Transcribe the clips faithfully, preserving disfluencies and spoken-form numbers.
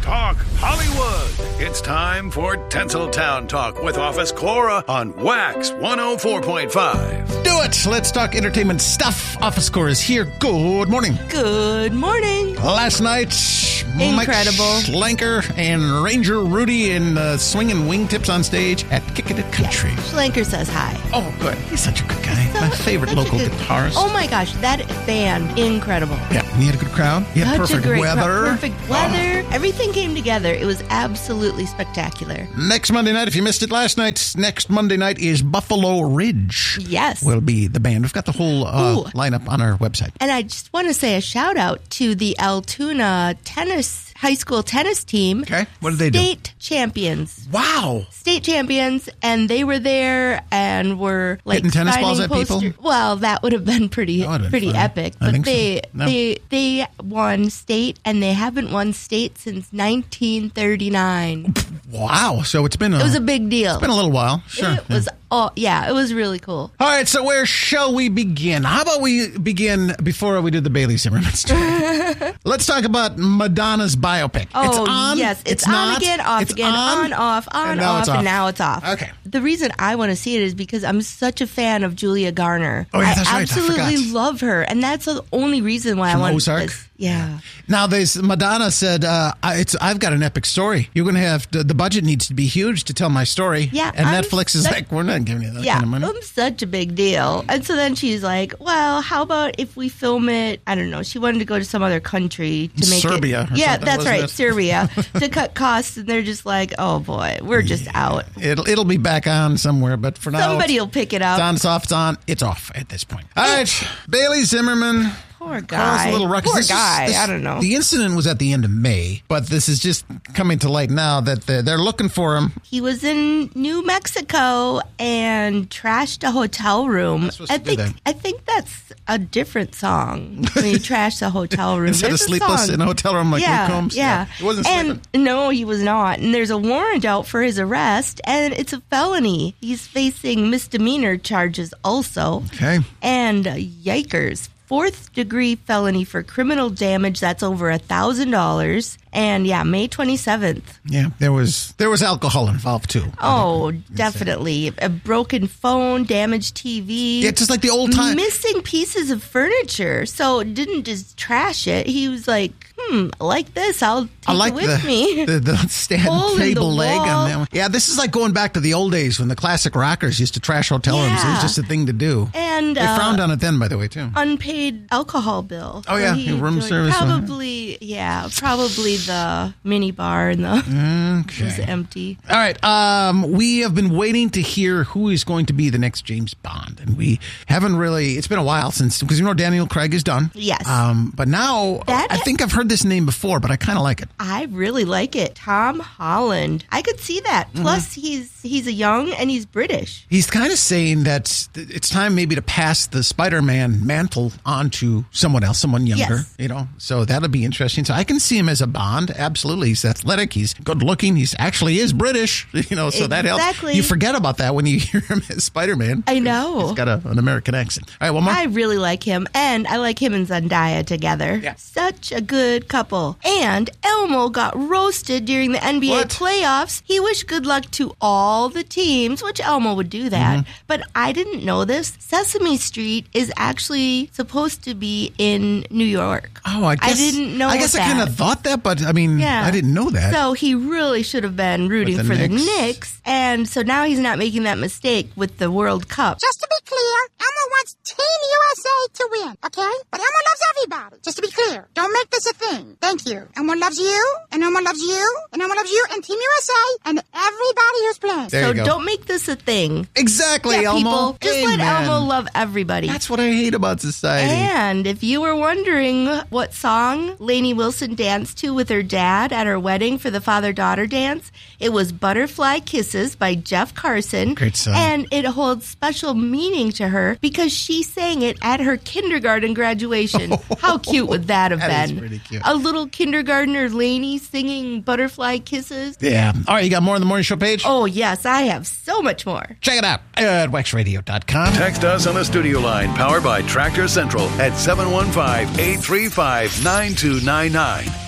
Talk Hollywood. It's time for Tinseltown Talk with Office Cora on Wax one oh four point five. Do it. Let's talk entertainment stuff. Office Cora is here. Good morning. Good morning. Last night, Incredible. Mike Schlenker and Ranger Rudy in uh, swinging wingtips on stage at Kickin' It Country. Yeah. Schlenker says hi. Oh, good. He's such a good guy. So, My favorite local good, guitarist. Oh my gosh, that band, incredible. Yeah, he had a good crowd. He had Such perfect a great weather. crowd, perfect weather. Oh. Everything came together. It was absolutely spectacular. Next Monday night, if you missed it last night, next Monday night is Buffalo Ridge. Yes. Will be the band. We've got the whole uh, lineup on our website. And I just want to say a shout out to the Altoona tennis high school tennis team. Okay. What did they do? State champions. Wow. State champions, and they were there and were like hitting tennis balls at poster- people. Well, that would have been pretty been pretty funny. epic. I But think they so. No. they they won state, and they haven't won state since nineteen thirty-nine. Wow. So it's been a, It was a big deal. It's been a little while. Sure. It was oh yeah, it was really cool. All right, so where shall we begin? How about we begin before we do the Bailey Zimmerman story? Let's talk about Madonna's biopic. Oh, it's on, yes. It's, it's on not, again, off it's again, on, on, off, on, and now off, it's off. and now it's off. Okay. The reason I want to see it is because I'm such a fan of Julia Garner. Oh, yeah, that's I right. I absolutely forgot. love her, and that's the only reason why From I want Ozark? this. Yeah. Now, there's Madonna said, uh, I- "It's I've got an epic story. You're going to have to, the budget needs to be huge to tell my story." Yeah, and I'm Netflix is such- like, "We're not giving you that Yeah, kind of money." I'm such a big deal. And so then she's like, well, how about if we film it, I don't know, she wanted to go to some other country to make Serbia it. or Yeah, something, that's wasn't right, it? Serbia, to cut costs. And they're just like, oh boy, we're just out. It'll it'll be back on somewhere, but for now, Somebody it's, will pick it it's up. on, it's off, it's on, it's off at this point. All right, Bailey Zimmerman. Poor Caused guy. a little ruckus. Poor This is- guy. this- I don't know. The incident was at the end of May, but this is just coming to light now that they're, they're looking for him. He was in New Mexico and trashed a hotel room. Not supposed to I do think that. I think that's a different song when you trash a hotel room. Instead of There's a sleepless song. in a hotel room like yeah, Luke Combs. Yeah, He wasn't and sleeping. no, he was not. And there's a warrant out for his arrest, and it's a felony. He's facing misdemeanor charges also. Okay. And uh, yikers. Fourth degree felony for criminal damage. That's over a thousand dollars. And yeah, May twenty-seventh. Yeah, there was there was alcohol involved too. Oh, definitely. A broken phone, damaged T V. Yeah, just like the old time. Missing pieces of furniture. So didn't just trash it. He was like, hmm, I like this. I'll take I like it with the, me. the the stand Hole in table the leg wall. on that one. Yeah, this is like going back to the old days when the classic rockers used to trash hotel rooms. It was Yeah. just a thing to do. And They uh, frowned on it then, by the way, too. unpaid alcohol bill. Oh, yeah, he room enjoyed- service. Probably, yeah, probably the mini bar and the Okay. was empty. All right. Um, we have been waiting to hear who is going to be the next James Bond, and we haven't really. It's been a while since because you know Daniel Craig is done. Yes. Um, but now That- I think I've heard this name before, but I kind of like it. I really like it. Tom Holland. I could see that. Mm-hmm. Plus, he's he's a young and he's British. He's kind of saying that it's time maybe to pass the Spider-Man mantle on to someone else, someone younger. Yes. You know, so that'll be interesting. So I can see him as a Bond. Absolutely, he's athletic. He's good-looking. He's actually is British. You know, so that helps. Exactly. You forget about that when you hear him as Spider-Man. I know. He's got a, an American accent. All right, one more. I really like him, and I like him and Zendaya together. Yeah. Such a good couple. And Elmo got roasted during the N B A What? playoffs. He wished good luck to all the teams, which Elmo would do that. Mm-hmm. But I didn't know this. Sesame Street is actually supposed to be in New York. Oh, I guess didn't know I guess that. I kind of thought that, but I mean, Yeah. I didn't know that. So he really should have been rooting With for the the Knicks. Knicks. And so now he's not making that mistake with the World Cup. Just to be clear, Elmo wants Team U S A to win, okay? But Elmo loves everybody. Just to be clear, don't make this a thing. Thank you. Elmo loves you, and Elmo loves you, and Elmo loves you, and Team U S A, and everybody who's playing. There so you go. don't make this a thing. Exactly, Yeah, Elmo. people, just let Amen. Elmo love everybody. That's what I hate about society. And if you were wondering what song Lainey Wilson danced to with her dad at her wedding for the father-daughter dance, it was Butterfly Kisses by Jeff Carson. Great song. And it holds special meaning to her because she sang it at her kindergarten graduation. How cute would that have That is been? pretty cute. A little kindergartner Lainey singing Butterfly Kisses. Yeah. All right, you got more on the morning show page? Oh, yes, I have so much more. Check it out at wax radio dot com. Text us on the studio line powered by Tractor Central at seven one five, eight three five, nine two nine nine.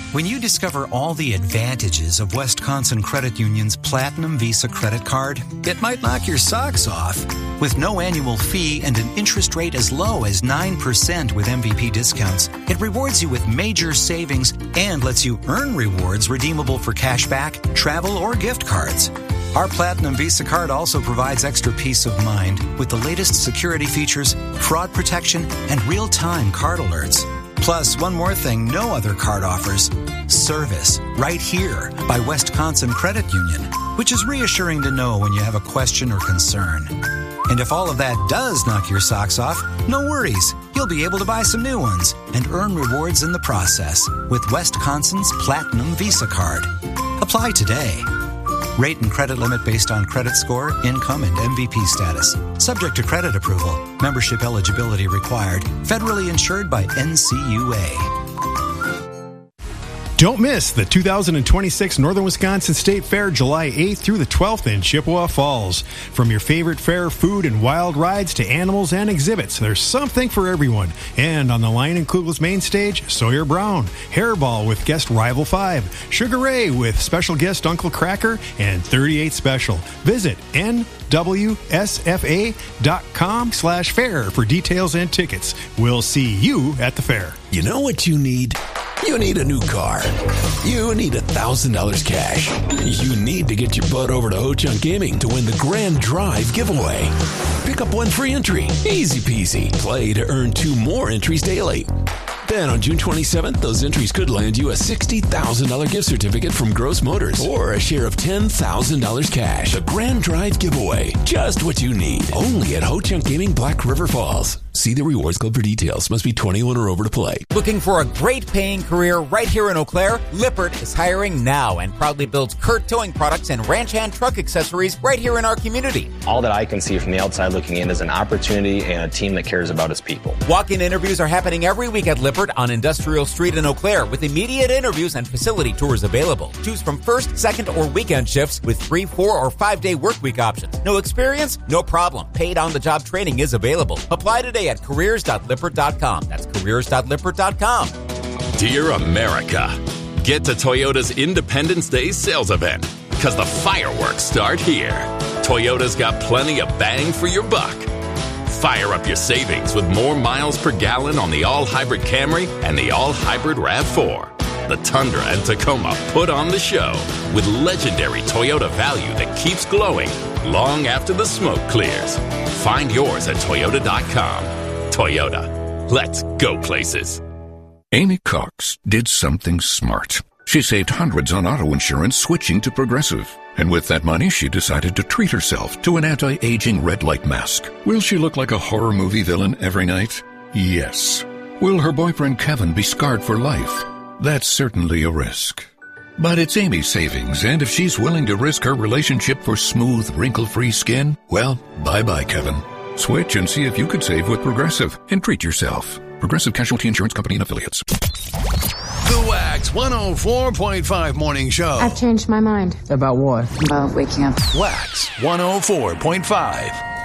When you discover all the advantages of Wisconsin Credit Union's Platinum Visa credit card, it might knock your socks off. With no annual fee and an interest rate as low as nine percent with M V P discounts, it rewards you with major savings and lets you earn rewards redeemable for cashback, travel, or gift cards. Our Platinum Visa card also provides extra peace of mind with the latest security features, fraud protection, and real-time card alerts. Plus, one more thing no other card offers: service right here by Wisconsin Credit Union, which is reassuring to know when you have a question or concern. And if all of that does knock your socks off, no worries. You'll be able to buy some new ones and earn rewards in the process with Wisconsin's Platinum Visa card. Apply today. Rate and credit limit based on credit score, income, and M V P status. Subject to credit approval. Membership eligibility required. Federally insured by N C U A. Don't miss the two thousand twenty-six Northern Wisconsin State Fair July eighth through the twelfth in Chippewa Falls. From your favorite fair food and wild rides to animals and exhibits, there's something for everyone. And on the Lion and Kugel's main stage, Sawyer Brown, Hairball with guest Rival five, Sugar Ray with special guest Uncle Cracker, and thirty-eight Special. Visit N W S F A dot com slash fair for details and tickets. We'll see you at the fair. You know what you need? You need a new car. You need one thousand dollars cash. You need to get your butt over to Ho-Chunk Gaming to win the Grand Drive giveaway. Pick up one free entry. Easy peasy. Play to earn two more entries daily. Then on June twenty-seventh, those entries could land you a sixty thousand dollars gift certificate from Gross Motors or a share of ten thousand dollars cash. The Grand Drive giveaway. Just what you need. Only at Ho-Chunk Gaming, Black River Falls. See the Rewards Club for details. Must be twenty-one or over to play. Looking for a great paying career right here in Eau Claire? Lippert is hiring now and proudly builds Kurt towing products and ranch hand truck accessories right here in our community. All that I can see from the outside looking in is an opportunity and a team that cares about its people. Walk-in interviews are happening every week at Lippert on Industrial Street in Eau Claire with immediate interviews and facility tours available. Choose from first, second, or weekend shifts with three, four, or five-day work week options. No experience? No problem. Paid on-the-job training is available. Apply today at careers dot lippert dot com. That's careers dot lippert dot com. Dear America, get to Toyota's Independence Day sales event because the fireworks start here. Toyota's got plenty of bang for your buck. Fire up your savings with more miles per gallon on the all-hybrid Camry and the all-hybrid RAV four. The Tundra and Tacoma put on the show with legendary Toyota value that keeps glowing long after the smoke clears. Find yours at toyota dot com. Toyota, let's go places. Amy Cox did something smart. She saved hundreds on auto insurance switching to Progressive. And with that money, she decided to treat herself to an anti-aging red light mask. Will she look like a horror movie villain every night? Yes. Will her boyfriend Kevin be scarred for life? That's certainly a risk. But it's Amy's savings, and if she's willing to risk her relationship for smooth, wrinkle-free skin, well, bye-bye, Kevin. Switch and see if you could save with Progressive and treat yourself. Progressive Casualty Insurance Company and Affiliates. The Wax one oh four point five Morning Show. I've changed my mind. About what? About waking up. Wax one oh four point five.